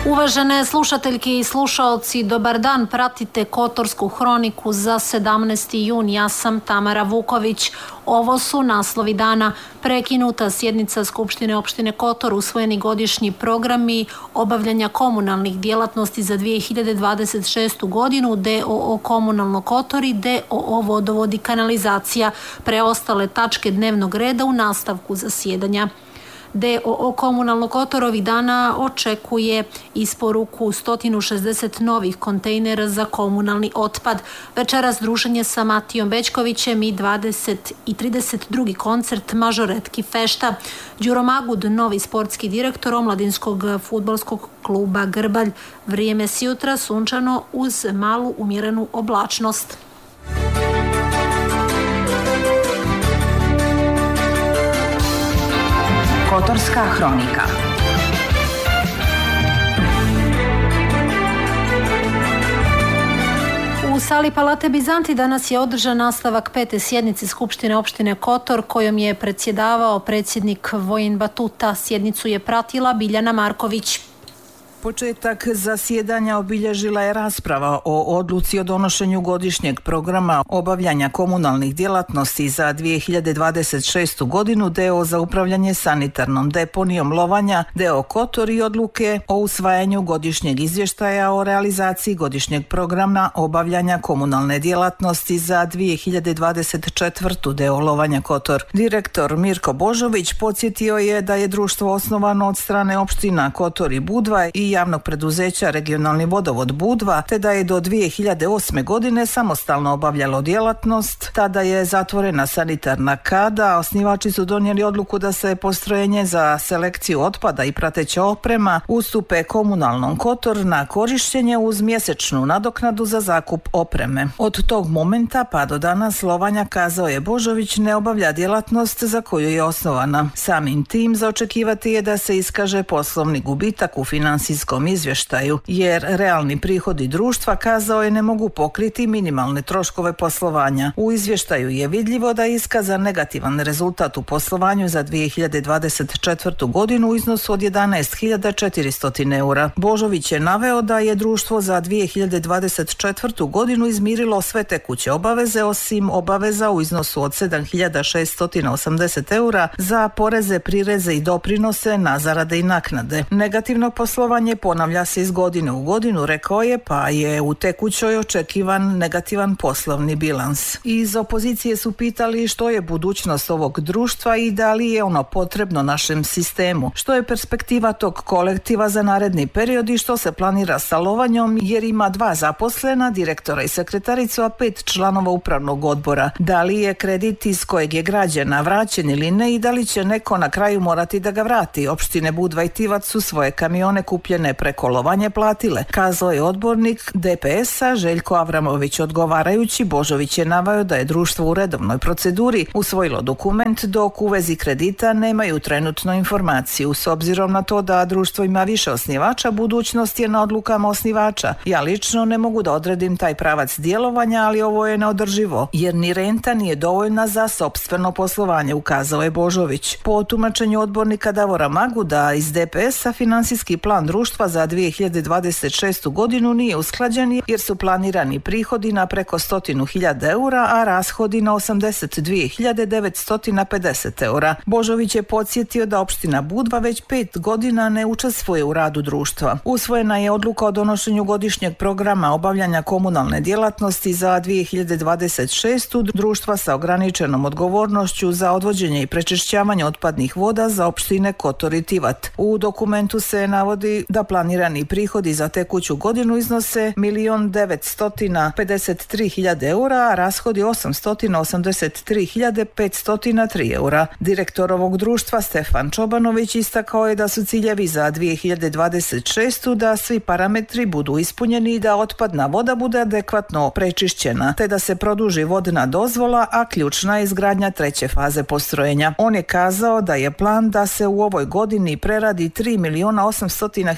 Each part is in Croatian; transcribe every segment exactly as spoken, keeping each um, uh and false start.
Uvažene slušateljke i slušaoci, dobar dan, pratite Kotorsku hroniku za sedamnaesti jun. Ja sam Tamara Vuković. Ovo su naslovi dana: prekinuta sjednica Skupštine opštine Kotor, usvojeni godišnji programi obavljanja komunalnih djelatnosti za dvije hiljade dvadeset šestu godinu, D O O Komunalno Kotor i D O O Vodovod i kanalizacija. Preostale tačke dnevnog reda u nastavku zasjedanja. D O O Komunalno Kotor ovih dana očekuje isporuku sto šezdeset novih kontejnera za komunalni otpad. Večeras druženje sa Matijom Bećkovićem i dvadeset i trideset drugi koncert Mažoretki fešta. Đuro Magud, novi sportski direktor omladinskog fudbalskog kluba Grbalj. Vrijeme sjutra sunčano uz malu umjerenu oblačnost. Kotorska hronika. U sali Palate Bizanti danas je održan nastavak pete sjednice Skupštine opštine Kotor, kojom je predsjedavao predsjednik Vojin Batuta. Sjednicu je pratila Biljana Marković. Početak zasjedanja obilježila je rasprava o odluci o donošenju godišnjeg programa obavljanja komunalnih djelatnosti za dvije hiljade dvadeset šestu godinu, D O O za upravljanje sanitarnom deponijom Lovanja, D O O Kotor i odluke o usvajanju godišnjeg izvještaja o realizaciji godišnjeg programa obavljanja komunalne djelatnosti za dvije hiljade dvadeset četvrtu. D O O Lovanja Kotor. Direktor Mirko Božović podsjetio je da je društvo osnovano od strane opština Kotor i Budva i javnog preduzeća Regionalni vodovod Budva, te da je do dvije hiljade osme. godine samostalno obavljalo djelatnost. Tada je zatvorena sanitarna kada. Osnivači su donijeli odluku da se postrojenje za selekciju otpada i prateća oprema ustupe komunalnom Kotor na korištenje uz mjesečnu nadoknadu za zakup opreme. Od tog momenta pa do danas Lovanja, kazao je Božović, ne obavlja djelatnost za koju je osnovana. Samim tim za očekivati je da se iskaže poslovni gubitak u financijskom izvještaju, jer realni prihodi društva, kazao je, ne mogu pokriti minimalne troškove poslovanja. U izvještaju je vidljivo da je iskazan negativan rezultat u poslovanju za dvije hiljade dvadeset četvrtu. godinu u iznosu od jedanaest hiljada četiristo eura. Božović je naveo da je društvo za dvije hiljade dvadeset četvrtu. godinu izmirilo sve tekuće obaveze osim obaveza u iznosu od sedam hiljada šeststo osamdeset eura za poreze, prireze i doprinose na zarade i naknade. Negativno poslovanje ponavlja se iz godine u godinu, rekao je, pa je u tekućoj očekivan negativan poslovni bilans. Iz opozicije su pitali što je budućnost ovog društva i da li je ono potrebno našem sistemu, što je perspektiva tog kolektiva za naredni period i što se planira sa Lovanjom, jer ima dva zaposlena, direktora i sekretaricu, a pet članova upravnog odbora. Da li je kredit iz kojeg je građena vraćen ili ne i da li će neko na kraju morati da ga vrati. Opštine Budva i Tivac su svoje kamione kupljene preko Lovanje platile, kazao je odbornik D P S-a Željko Avramović. Odgovarajući, Božović je naveo da je društvo u redovnoj proceduri usvojilo dokument, dok u vezi kredita nemaju trenutno informaciju. S obzirom na to da društvo ima više osnivača, budućnost je na odlukama osnivača. Ja lično ne mogu da odredim taj pravac djelovanja, ali ovo je neodrživo, jer ni renta nije dovoljna za sopstveno poslovanje, ukazao je Božović. Po tumačenju odbornika Davora Maguda iz D P S-a, finansijski plan društva za dvije hiljade dvadeset šestu. godinu nije usklađen, jer su planirani prihodi na preko stotinu hiljada eura, a rashodi na osamdeset dvije hiljade devetsto pedeset eura. Božović je podsjetio da opština Budva već pet godina ne učestvuje u radu društva. Usvojena je odluka o donošenju godišnjeg programa obavljanja komunalne djelatnosti za dvije hiljade dvadeset šestu. društva sa ograničenom odgovornošću za odvođenje i prečišćavanje otpadnih voda za opštine Kotor i Tivat. U dokumentu se navodi da planirani prihodi za tekuću godinu iznose milion devetsto pedeset tri hiljade eura, a rashodi osamsto osamdeset tri hiljade petsto tri eura. Direktor ovog društva Stefan Čobanović istakao je da su ciljevi za dvije hiljade dvadeset šestu. da svi parametri budu ispunjeni i da otpadna voda bude adekvatno prečišćena, te da se produži vodna dozvola, a ključna je izgradnja treće faze postrojenja. On je kazao da je plan da se u ovoj godini preradi tri miliona osamsto hiljada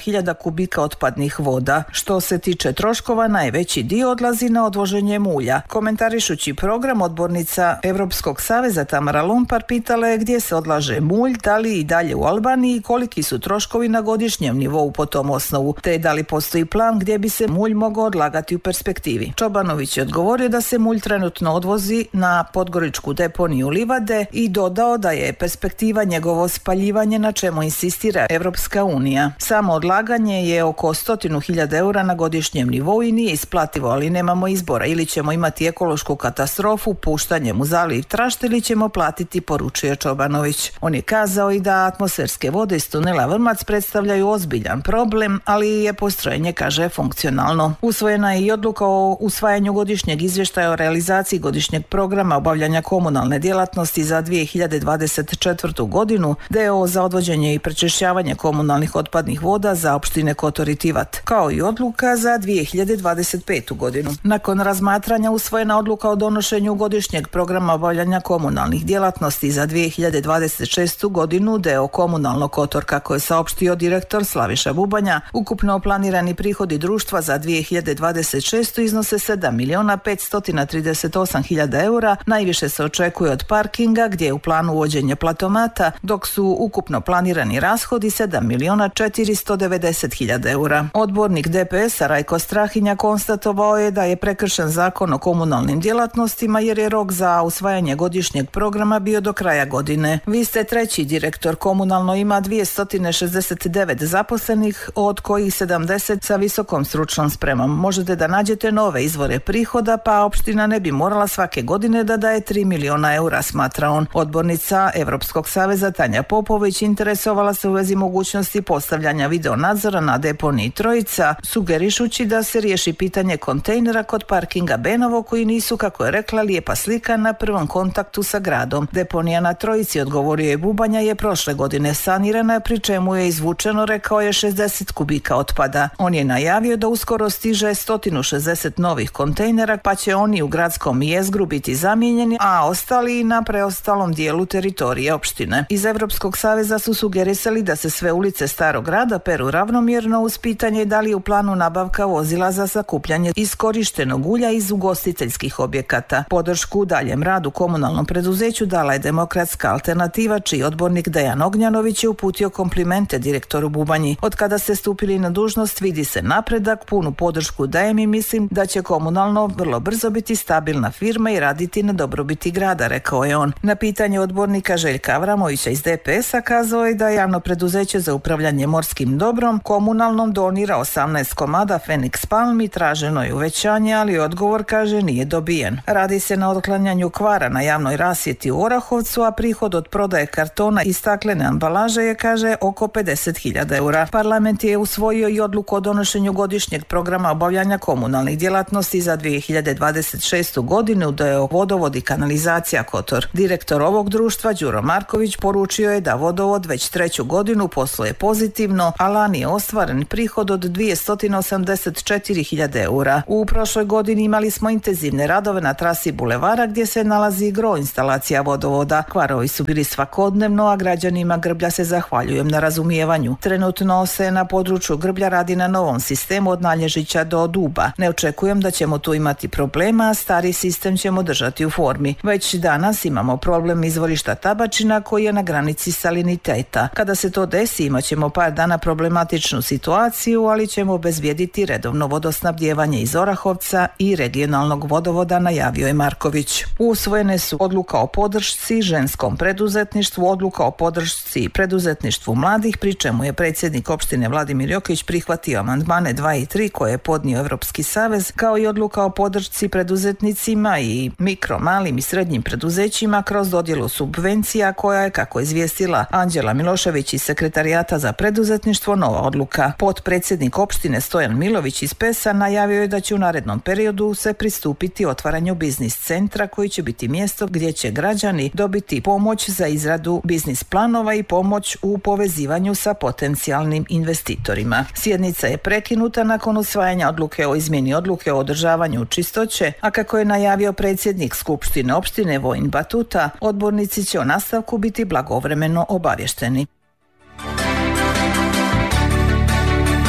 hiljada kubika otpadnih voda. Što se tiče troškova, najveći dio odlazi na odvoženje mulja. Komentarišući program, odbornica Europskog saveza Tamara Lompar pitala je gdje se odlaže mulj, da li i dalje u Albaniji i koliki su troškovi na godišnjem nivou po tom osnovu, te da li postoji plan gdje bi se mulj mogao odlagati u perspektivi. Čobanović je odgovorio da se mulj trenutno odvozi na podgoričku deponiju Livade i dodao da je perspektiva njegovo spaljivanje, na čemu insistira Europska unija. Samo odlaganje je oko stotinu hiljada eura na godišnjem nivou i nije isplativo, ali nemamo izbora. Ili ćemo imati ekološku katastrofu puštanjem u zaliv Trašt ili ćemo platiti, poručuje Čobanović. On je kazao i da atmosferske vode iz tunela Vrmac predstavljaju ozbiljan problem, ali je postrojenje, kaže, funkcionalno. Usvojena je i odluka o usvajanju godišnjeg izvještaja o realizaciji godišnjeg programa obavljanja komunalne djelatnosti za dvije hiljade dvadeset četvrtu godinu, D O O za odvođenje i prečišćavanje komunalnih otpadnih voda za opštine Kotor i Tivat, kao i odluka za dvije hiljade dvadeset petu godinu. Nakon razmatranja usvojena odluka o donošenju godišnjeg programa obavljanja komunalnih djelatnosti za dvije hiljade dvadeset šestu godinu, D O O Komunalno Kotor, kako je saopštio direktor Slaviša Bubanja, ukupno planirani prihodi društva za dvije hiljade dvadeset šestu iznose sedam milijuna petsto trideset osam hiljada eura, najviše se očekuje od parkinga gdje je u planu uvođenje platomata, dok su ukupno planirani rashodi sedam milijuna četiristo devedeset hiljada eura. Odbornik D P S-a Rajko Strahinja konstatovao je da je prekršen zakon o komunalnim djelatnostima jer je rok za usvajanje godišnjeg programa bio do kraja godine. Vi ste treći direktor, komunalno ima dvjesto šezdeset devet zaposlenih, od kojih sedamdeset sa visokom stručnom spremom. Možete da nađete nove izvore prihoda, pa opština ne bi morala svake godine da daje tri milijuna eura, smatra on. Odbornica Europskog saveza Tanja Popović interesovala se u vezi mogućnosti postavljanja videonadzora na deponiji Trojica, sugerišući da se riješi pitanje kontejnera kod parkinga Benovo, koji nisu, kako je rekla, lijepa slika na prvom kontaktu sa gradom. Deponija na Trojici, odgovorio je Bubanja, je prošle godine sanirana, pri čemu je izvučeno, rekao je, šezdeset kubika otpada. On je najavio da uskoro stiže sto šezdeset novih kontejnera, pa će oni u gradskom jezgru biti zamijenjeni, a ostali na preostalom dijelu teritorije opštine. Iz Europskog saveza su sugerisali da se sve ulice Starog grada peru ravnomjerno, uz pitanje da li je u planu nabavka vozila za sakupljanje iskorištenog ulja iz ugostiteljskih objekata. Podršku daljem radu komunalnom preduzeću dala je Demokratska alternativa, čiji odbornik Dejan Ognjanović je uputio komplimente direktoru Bubanji. Od kada ste stupili na dužnost vidi se napredak, punu podršku dajem i mislim da će komunalno vrlo brzo biti stabilna firma i raditi na dobrobiti grada, rekao je on. Na pitanje odbornika Željka Avramovića iz D P S-a kazao je da javno preduzeće za upravljanje morskim dobrom komunalnom donira osamnaest komada Fenix palmi, traženo je uvećanje, ali odgovor, kaže, nije dobijen. Radi se na otklanjanju kvara na javnoj rasvjeti u Orahovcu, a prihod od prodaje kartona i staklene ambalaže je, kaže, oko pedeset hiljada eura. Parlament je usvojio i odluku o donošenju godišnjeg programa obavljanja komunalnih djelatnosti za dvije hiljade dvadeset šestu godinu, da je Vodovod i kanalizacija Kotor. Direktor ovog društva Đuro Marković poručio je da Vodovod već treću godinu posluje pozitivno, a lani je ostvaren prihod od dvjesto osamdeset četiri hiljade eura. U prošloj godini imali smo intenzivne radove na trasi bulevara gdje se nalazi gro instalacija vodovoda. Kvarovi su bili svakodnevno, a građanima Grblja se zahvaljujem na razumijevanju. Trenutno se na području Grblja radi na novom sistemu od Nalježića do Duba. Ne očekujem da ćemo tu imati problema, a stari sistem ćemo držati u formi. Već danas imamo problem izvorišta Tabačina koji je na granici saliniteta. Kada se to desi, imat ćemo par dana problematičnu situaciju, ali ćemo obezbijediti redovno vodosnabdjevanje iz Orahovca i regionalnog vodovoda, najavio je Marković. Usvojene su odluka o podršci ženskom preduzetništvu, odluka o podršci preduzetništvu mladih, pri čemu je predsjednik opštine Vladimir Jokić prihvatio amandmane dva i tri koje je podnio Europski savez, kao i odluka o podršci preduzetnicima i mikro, malim i srednjim preduzećima kroz dodjelu subvencija, koja je, kako izvijestila Anđela Milošević iz Sekretarijata za preduzetništvo, nova odluka. Potpredsjednik opštine Stojan Milović iz Pesa najavio je da će u narednom periodu se pristupiti otvaranju biznis centra, koji će biti mjesto gdje će građani dobiti pomoć za izradu biznis planova i pomoć u povezivanju sa potencijalnim investitorima. Sjednica je prekinuta nakon usvajanja odluke o izmjeni odluke o održavanju čistoće, a kako je najavio predsjednik Skupštine opštine Vojin Batuta, odbornici će o nastavku biti blagovremeno obavješteni.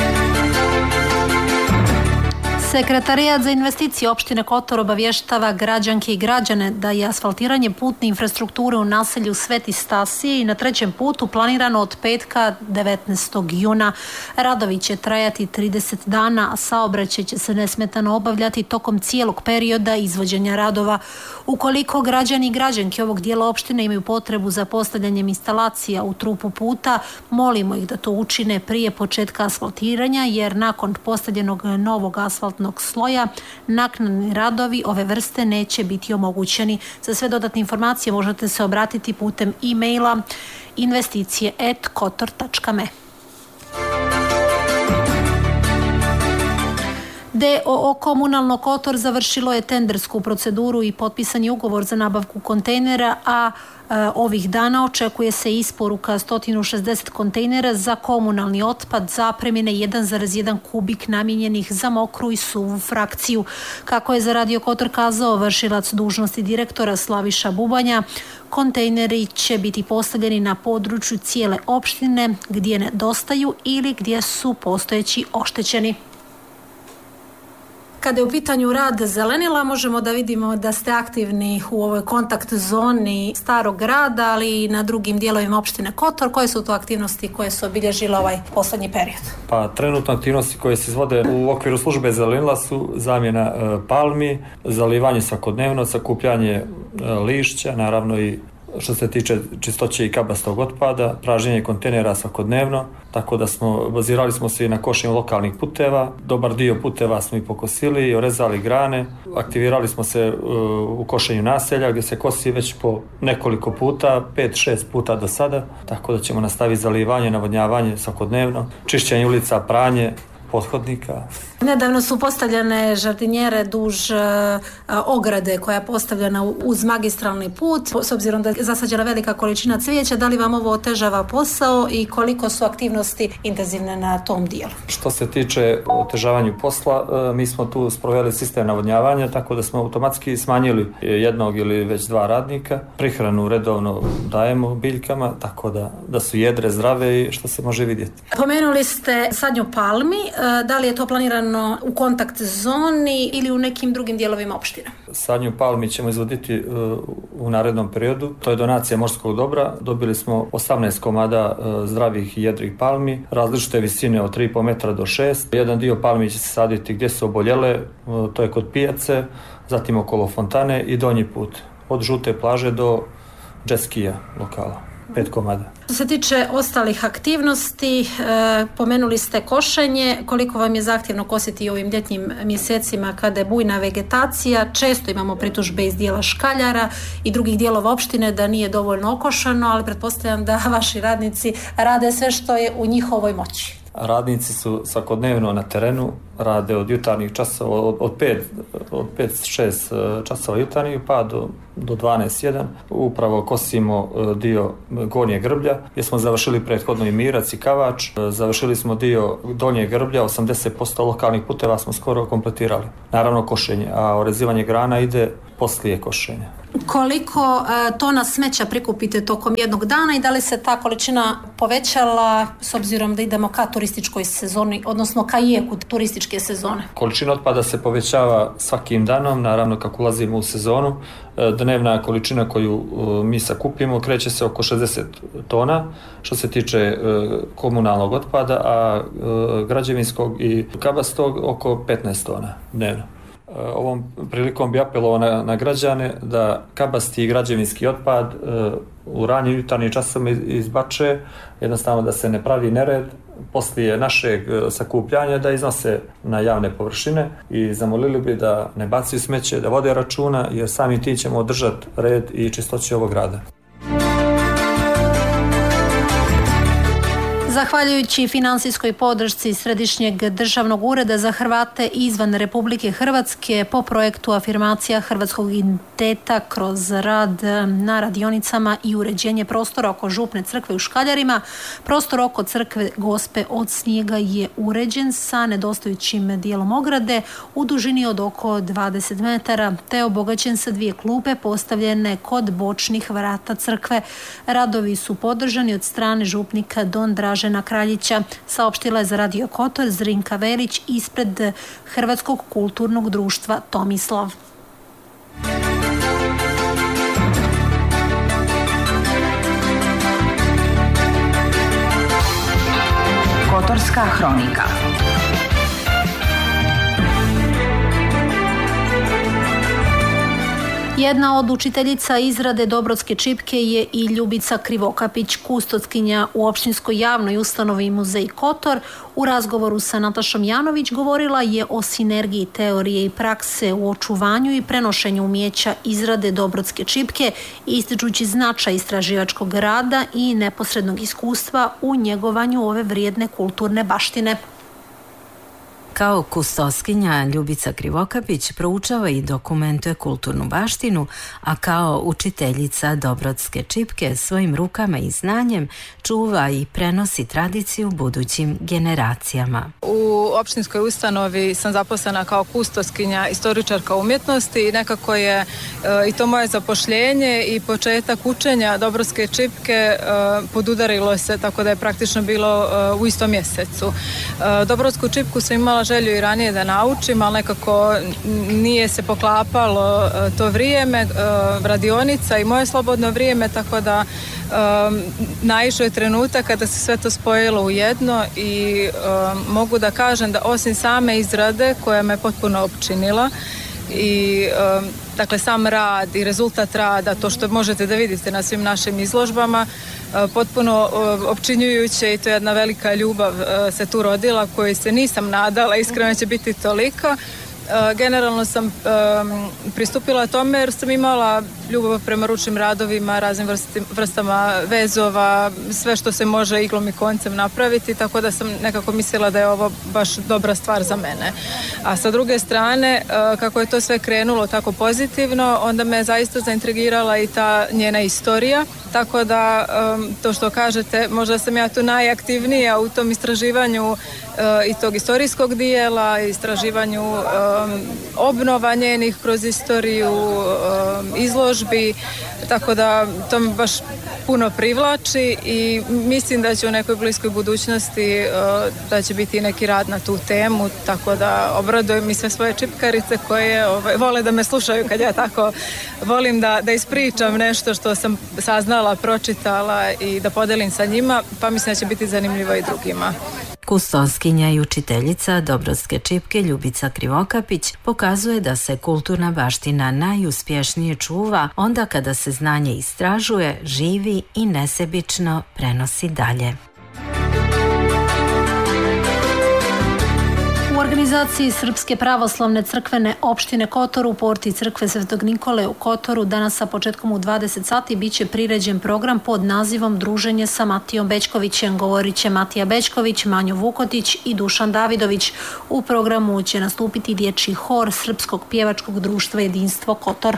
Sekretarijat za investicije opštine Kotor obavještava građanke i građane da je asfaltiranje putne infrastrukture u naselju Sveti Stasije i na trećem putu planirano od petka devetnaestog juna. Radovi će trajati trideset dana, a saobraćaj će se nesmetano obavljati tokom cijelog perioda izvođenja radova. Ukoliko građani i građanke ovog dijela opštine imaju potrebu za postavljanjem instalacija u trupu puta, molimo ih da to učine prije početka asfaltiranja, jer nakon postavljenog novog asfaltnog sloja naknadni radovi ove vrste neće biti omogućeni. Za sve dodatne informacije možete se obratiti putem e-maila investicije at kotor tačka me. D O O Komunalno Kotor završilo je tendersku proceduru i potpisan je ugovor za nabavku kontejnera, a e, ovih dana očekuje se isporuka sto šezdeset kontejnera za komunalni otpad zapremine jedan zarez jedan kubik namijenjenih za mokru i suvu frakciju. Kako je za Radio Kotor kazao vršilac dužnosti direktora Slaviša Bubanja, kontejneri će biti postavljeni na području cijele opštine gdje nedostaju ili gdje su postojeći oštećeni. Kada je u pitanju rad zelenila, možemo da vidimo da ste aktivni u ovoj kontakt zoni Starog grada, ali i na drugim dijelovima opštine Kotor. Koje su to aktivnosti koje su obilježile ovaj posljednji period? Pa trenutno aktivnosti koje se izvode u okviru službe zelenila su zamjena e, palmi, zalivanje svakodnevno, sakupljanje e, lišća, naravno i što se tiče čistoće i kabastog otpada, pražnjenje kontejnera svakodnevno, tako da smo, bazirali smo se i na košenju lokalnih puteva, dobar dio puteva smo i pokosili i orezali grane, aktivirali smo se u košenju naselja gdje se kosi već po nekoliko puta, pet šest puta do sada, tako da ćemo nastaviti zalivanje, navodnjavanje svakodnevno, čišćenje ulica, pranje pothodnika. Nedavno su postavljene žardinjere duž uh, ograde koja je postavljena uz magistralni put. S obzirom da je zasađena velika količina cvijeća, da li vam ovo otežava posao i koliko su aktivnosti intenzivne na tom dijelu? Što se tiče otežavanju posla, uh, mi smo tu sproveli sistem navodnjavanja, tako da smo automatski smanjili jednog ili već dva radnika. Prihranu redovno dajemo biljkama, tako da, da su jedre zdrave i što se može vidjeti. Pomenuli ste sadnju palmi. Da li je to planirano u kontakt zoni ili u nekim drugim dijelovima opštine? Sadnju palmi ćemo izvoditi u narednom periodu. To je donacija morskog dobra. Dobili smo osamnaest komada zdravih i jedrih palmi, različite visine od tri i po metra do šest. Jedan dio palmi će se saditi gdje su oboljele, to je kod pijace, zatim okolo fontane i donji put, od žute plaže do džeskija lokala. Pet komada. Što se tiče ostalih aktivnosti, e, pomenuli ste košenje. Koliko vam je zahtjevno kositi u ovim ljetnim mjesecima kada je bujna vegetacija? Često imamo pritužbe iz dijela škaljara i drugih dijelova opštine da nije dovoljno okošano, ali pretpostavljam da vaši radnici rade sve što je u njihovoj moći. Radnici su svakodnevno na terenu, rade od jutarnjih časova, od, od pet do šest časova jutarnjih pa do, do dvanaest jedan. Upravo kosimo dio gornje grblja, gdje smo završili prethodno i Mirac i Kavač. Završili smo dio donje grblja, osamdeset posto lokalnih puteva smo skoro kompletirali. Naravno košenje, a orezivanje grana ide poslije košenja. Koliko e, tona smeća prikupite tokom jednog dana i da li se ta količina povećala s obzirom da idemo ka turističkoj sezoni, odnosno ka jeku turističke sezone? Količina otpada se povećava svakim danom, naravno kako ulazimo u sezonu. E, dnevna količina koju e, mi sakupimo kreće se oko šezdeset tona što se tiče e, komunalnog otpada, a e, građevinskog i kabastog oko petnaest tona dnevno. Ovom prilikom bi apelovao na, na građane da kabasti i građevinski otpad e, u ranije jutarnje časove izbače, jednostavno da se ne pravi nered poslije našeg sakupljanja, da iznose na javne površine i zamolili bi da ne bacaju smeće, da vode računa, jer sami ti ćemo održati red i čistoću ovog grada. Zahvaljujući finansijskoj podršci Središnjeg državnog ureda za Hrvate izvan Republike Hrvatske po projektu afirmacija hrvatskog identiteta kroz rad na radionicama i uređenje prostora oko župne crkve u Škaljarima, prostor oko crkve Gospe od snijega je uređen sa nedostajućim dijelom ograde u dužini od oko dvadeset metara, te obogaćen sa dvije klupe postavljene kod bočnih vrata crkve. Radovi su podržani od strane župnika Don Draž Blažena Kraljića, saopštila je za Radio Kotor Zrinka Velić ispred Hrvatskog kulturnog društva Tomislav. Kotorska hronika. Jedna od učiteljica izrade Dobrodske čipke je i Ljubica Krivokapić, kustoskinja u opštinskoj javnoj ustanovi Muzej Kotor. U razgovoru sa Natašom Janović govorila je o sinergiji teorije i prakse u očuvanju i prenošenju umijeća izrade Dobrodske čipke, ističući značaj istraživačkog rada i neposrednog iskustva u njegovanju ove vrijedne kulturne baštine. Kao kustoskinja Ljubica Krivokapić proučava i dokumentuje kulturnu baštinu, a kao učiteljica Dobrodske čipke svojim rukama i znanjem čuva i prenosi tradiciju budućim generacijama. U opštinskoj ustanovi sam zaposlena kao kustoskinja, istoričarka umjetnosti i nekako je e, i to moje zapošljenje i početak učenja Dobrodske čipke e, podudarilo se, tako da je praktično bilo e, u istom mjesecu. E, Dobrodsku čipku sam imala želju i ranije da naučim, ali nekako nije se poklapalo e, to vrijeme, e, radionica i moje slobodno vrijeme, tako da Um, naišao je trenutak kada se sve to spojilo u jedno i um, mogu da kažem da osim same izrade koja me potpuno opčinila i um, dakle sam rad i rezultat rada, to što možete da vidite na svim našim izložbama, uh, potpuno uh, opčinjujuće i to je jedna velika ljubav uh, se tu rodila koju se nisam nadala, iskreno će biti tolika. Uh, generalno sam um, pristupila tome jer sam imala ljubav prema ručnim radovima, raznim vrsti, vrstama vezova, sve što se može iglom i koncem napraviti, tako da sam nekako mislila da je ovo baš dobra stvar za mene. A sa druge strane, uh, kako je to sve krenulo tako pozitivno, onda me zaista zaintrigirala i ta njena istorija, tako da um, to što kažete, možda sam ja tu najaktivnija u tom istraživanju uh, i tog istorijskog dijela, istraživanju um, obnova njenih kroz istoriju, um, izložbi, tako da to me baš puno privlači i mislim da će u nekoj bliskoj budućnosti uh, da će biti neki rad na tu temu, tako da obradujem i sve svoje čipkarice koje ovaj, vole da me slušaju kad ja tako volim da, da ispričam nešto što sam saznala, pročitala i da podelim sa njima, pa mislim da će biti zanimljivo i drugima. Kustoskinja i učiteljica Dobrodske čipke Ljubica Krivokapić pokazuje da se kulturna baština najuspješnije čuva onda kada se znanje istražuje, živi i nesebično prenosi dalje. U organizaciji Srpske pravoslavne crkvene opštine Kotor u porti crkve Svetog Nikole u Kotoru danas sa početkom u dvadeset sati biće priređen program pod nazivom Druženje sa Matijom Bećkovićem. Govorit će Matija Bećković, Manjo Vukotić i Dušan Davidović. U programu će nastupiti dječji hor Srpskog pjevačkog društva Jedinstvo Kotor.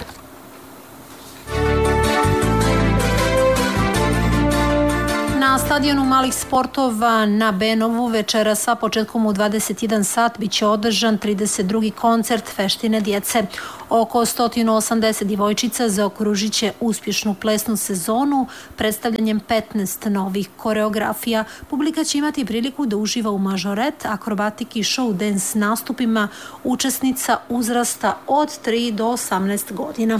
Na stadionu malih sportova na Benovu večera sa početkom u dvadeset jedan sat biće održan trideset drugi koncert Feštine djece. Oko sto osamdeset djevojčica zaokružit će uspješnu plesnu sezonu predstavljanjem petnaest novih koreografija. Publika će imati priliku da uživa u mažoret, akrobatiki i show dance nastupima učesnica uzrasta od tri do osamnaest godina.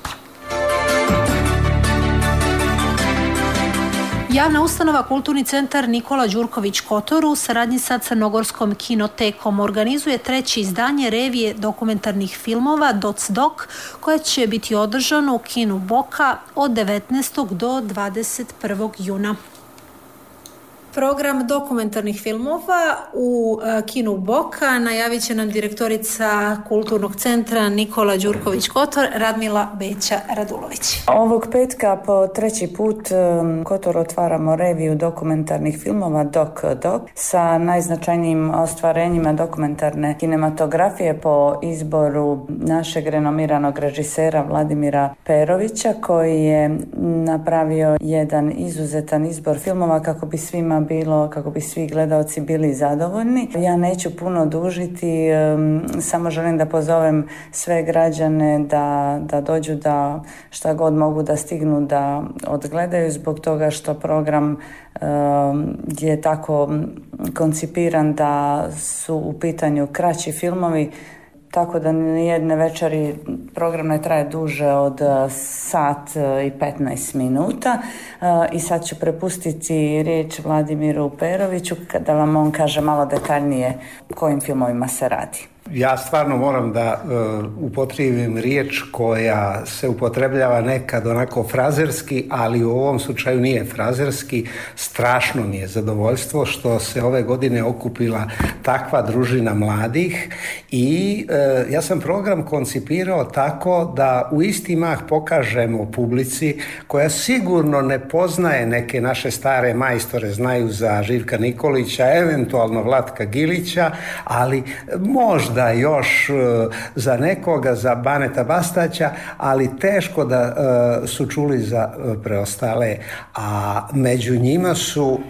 Javna ustanova Kulturni centar Nikola Đurković Kotor u saradnji sa Crnogorskom kinotekom organizuje treće izdanje revije dokumentarnih filmova Doc Doc, koje će biti održano u kinu Boka od devetnaestog do dvadeset prvog juna. Program dokumentarnih filmova u kinu Boka najavit će nam direktorica Kulturnog centra Nikola Đurković Kotor, Radmila Beća Radulović. Ovog petka po treći put Kotor otvaramo reviju dokumentarnih filmova Doc Doc sa najznačajnijim ostvarenjima dokumentarne kinematografije po izboru našeg renomiranog režisera Vladimira Perovića, koji je napravio jedan izuzetan izbor filmova kako bi svima bilo, kako bi svi gledaoci bili zadovoljni. Ja neću puno dužiti, samo želim da pozovem sve građane da, da dođu, da šta god mogu da stignu da odgledaju, zbog toga što program je tako koncipiran da su u pitanju kraći filmovi, tako da nijedne večeri program ne traje duže od sat i petnaest minuta. I sad ću prepustiti riječ Vladimiru Peroviću da vam on kaže malo detaljnije o kojim filmovima se radi. Ja stvarno moram da uh, upotrijebim riječ koja se upotrebljava nekad onako frazerski, ali u ovom slučaju nije frazerski. Strašno mi je zadovoljstvo što se ove godine okupila takva družina mladih i uh, ja sam program koncipirao tako da u isti mah pokažemo publici koja sigurno ne poznaje neke naše stare majstore, znaju za Živka Nikolića, eventualno Vlatka Gilića, ali možda da još za nekoga, za Baneta Bastaća, ali teško da uh, su čuli za uh, preostale, a među njima su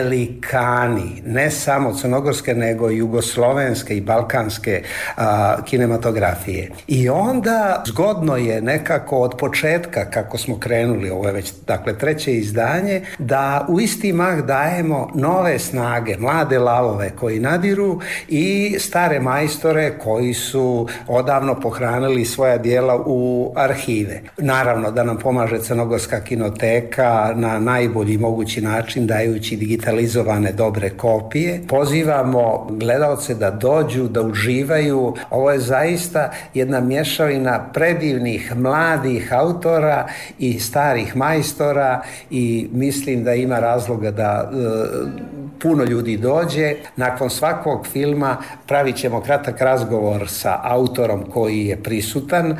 velikani, ne samo crnogorske, nego i jugoslovenske i balkanske uh, kinematografije. I onda zgodno je nekako od početka, kako smo krenuli, ovo je već dakle treće izdanje, da u isti mah dajemo nove snage, mlade lavove koji nadiru i stare majstore koji su odavno pohranili svoja dijela u arhive. Naravno da nam pomaže Crnogorska kinoteka na najbolji mogući način dajući digitalizovane dobre kopije. Pozivamo gledaoce da dođu, da uživaju. Ovo je zaista jedna mješavina predivnih mladih autora i starih majstora i mislim da ima razloga da e, puno ljudi dođe. Nakon svakog filma pravit ćemo kratak razgovor sa autorom koji je prisutan,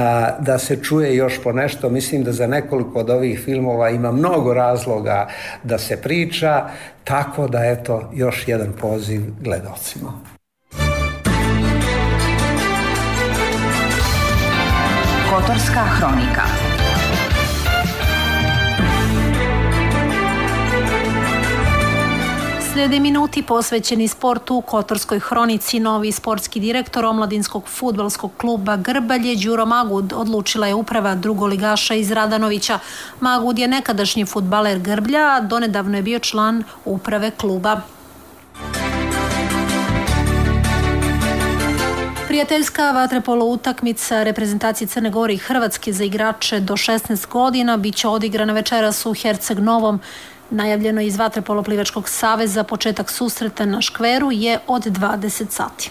da se čuje još po nešto. Mislim da za nekoliko od ovih filmova ima mnogo razloga da se priča, tako da eto još jedan poziv gledaocima. Kotorska hronika. Slijede minuti posvećeni sportu u Kotorskoj hronici. Novi sportski direktor omladinskog fudbalskog kluba Grbalje Đuro Magud odlučila je uprava drugoligaša iz Radanovića. Magud je nekadašnji fudbaler Grblja, a donedavno je bio član uprave kluba. Prijateljska vaterpolo utakmica reprezentacije Crne Gore i Hrvatske za igrače do šesnaest godina bit će odigrana večeras u Herceg Novom. Najavljeno iz Vaterpolo plivačkog saveza početak susreta na škveru je od dvadeset sati.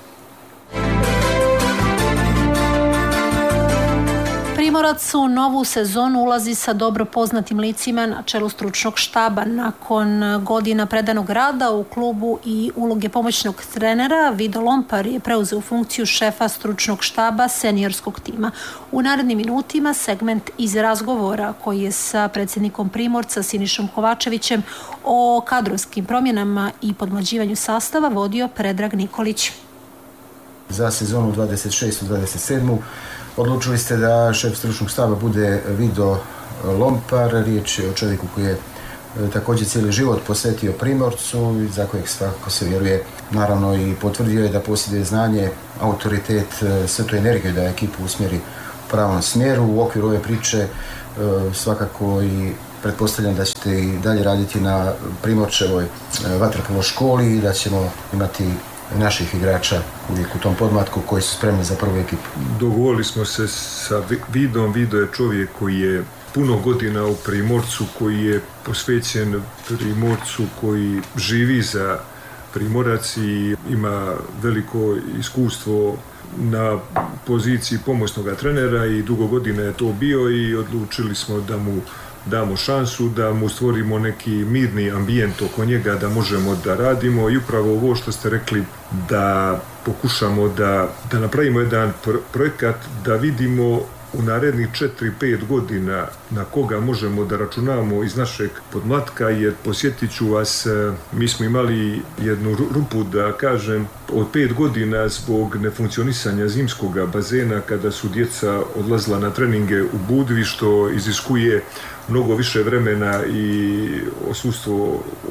Primorac u novu sezonu ulazi sa dobro poznatim licima na čelu stručnog štaba. Nakon godina predanog rada u klubu i uloge pomoćnog trenera, Vido Lompar je preuzeo funkciju šefa stručnog štaba seniorskog tima. U narednim minutima segment iz razgovora koji je sa predsjednikom Primorca Sinišom Kovačevićem o kadrovskim promjenama i podmlađivanju sastava vodio Predrag Nikolić. Za sezonu dvadeset šestu dvadeset sedmu odlučili ste da šef stručnog štaba bude Vido Lompar. Riječ je o čovjeku koji je također cijeli život posvetio Primorcu, za kojeg svakako se vjeruje. Naravno i potvrdio je da posjeduje znanje, autoritet, sve tu energiju da ekipu usmjeri u pravom smjeru. U okviru ove priče svakako i pretpostavljam da ćete i dalje raditi na Primorčevoj vaterpolo školi i da ćemo imati naših igrača uvijek u tom podmlatku koji su spremni za prvu ekipu. Dogovorili smo se sa Vidom. Vido je čovjek koji je puno godina u Primorcu, koji je posvećen Primorcu, koji živi za Primorac i ima veliko iskustvo na poziciji pomoćnog trenera i dugo godina je to bio i odlučili smo da mu damo šansu, da mu stvorimo neki mirni ambijent oko njega, da možemo da radimo i upravo ovo što ste rekli, da pokušamo da, da napravimo jedan projekat, da vidimo u narednih četiri pet godina na koga možemo da računamo iz našeg podmlatka, jer posjetit ću vas, mi smo imali jednu rupu, da kažem, od pet godina zbog nefunkcionisanja zimskog bazena kada su djeca odlazila na treninge u Budvi, što iziskuje mnogo više vremena i odsustvo od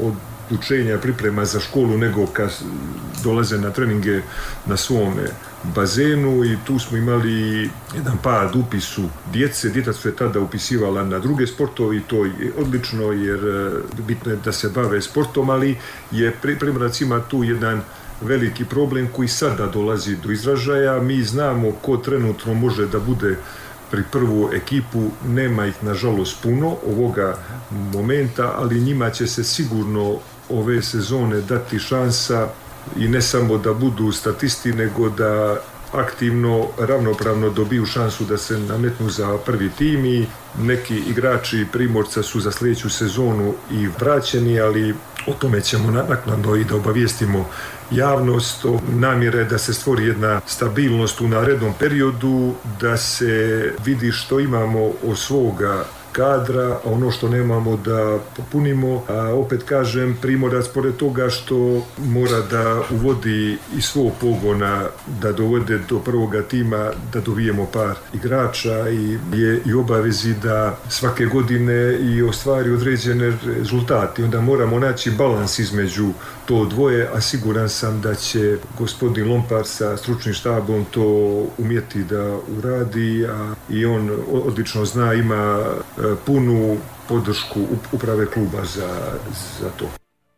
učenja, priprema za školu, nego kad dolaze na treninge na svome bazenu i tu smo imali jedan pad upisu djece. Djeca su je tada upisivala na druge sportove i to je odlično jer bitno je da se bave sportom, ali je Primorac ima tu jedan veliki problem koji sada dolazi do izražaja. Mi znamo ko trenutno može da bude pri prvu ekipu, nema ih nažalost puno ovoga momenta, ali njima će se sigurno ove sezone dati šansa i ne samo da budu statisti, nego da aktivno, ravnopravno dobiju šansu da se nametnu za prvi tim i neki igrači Primorca su za sljedeću sezonu i vraćeni, ali o tome ćemo naknadno i da obavijestimo javnost. Namjera je da se stvori jedna stabilnost u narednom periodu, da se vidi što imamo od svoga kadra, a ono što nemamo da popunimo. A opet kažem, Primorac pored toga što mora da uvodi i svog pogona, da dovede do prvoga tima, da dovijemo par igrača i je i obavezi da svake godine i ostvari određene rezultate. Onda moramo naći balans između to dvoje, a siguran sam da će gospodin Lompar sa stručnim štabom to umjeti da uradi, a i on odlično zna, ima punu podršku uprave kluba za, za to.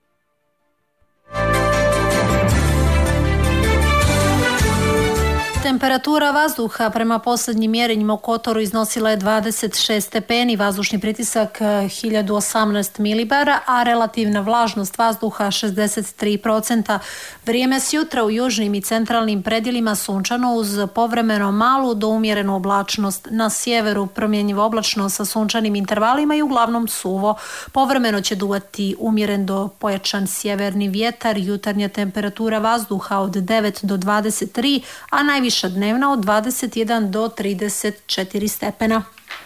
Temperatura vazduha prema posljednjim mjerenjima u Kotoru iznosila je dvadeset šest stepeni, vazdušni pritisak hiljadu osamnaest milibara, a relativna vlažnost vazduha šezdeset tri procenta. Vrijeme s jutra u južnim i centralnim predjelima sunčano uz povremeno malu do umjerenu oblačnost. Na sjeveru promjenjivo oblačno sa sunčanim intervalima i uglavnom suvo. Povremeno će duvati umjeren do pojačan sjeverni vjetar, jutarnja temperatura vazduha od devet do dvadeset tri, a najviše dnevna od dvadeset jedan do trideset četiri stepena.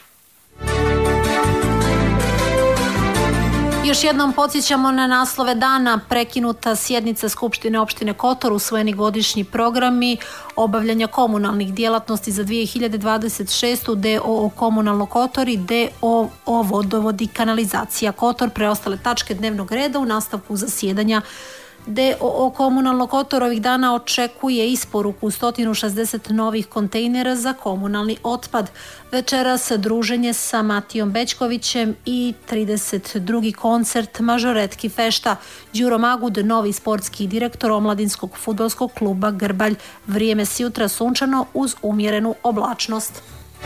Još jednom podsjećamo na naslove dana. Prekinuta sjednica Skupštine opštine Kotor, usvojeni godišnji programi obavljanja komunalnih djelatnosti za dvije hiljade dvadeset šestu. D O O Komunalno Kotor i D O O Vodovod i kanalizacija Kotor. Preostale tačke dnevnog reda u nastavku zasjedanja. D O O Komunalno Kotor ovih dana očekuje isporuku sto šezdeset novih kontejnera za komunalni otpad. Večeras druženje sa Matijom Bećkovićem i trideset drugi koncert Mažoretki fešta. Đuro Magud, novi sportski direktor omladinskog fudbalskog kluba Grbalj. Vrijeme s jutra sunčano uz umjerenu oblačnost.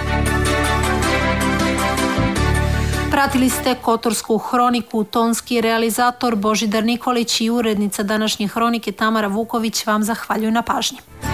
Pratili ste Kotorsku hroniku. Tonski realizator Božidar Nikolić i urednica današnje hronike Tamara Vuković vam zahvaljuju na pažnji.